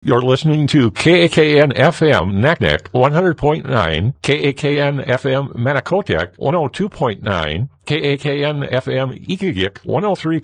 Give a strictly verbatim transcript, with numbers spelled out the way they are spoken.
You're listening to K A K N F M Naknek one hundred point nine, K A K N F M Manicotech one oh two point nine, K A K N F M Ikagik one oh three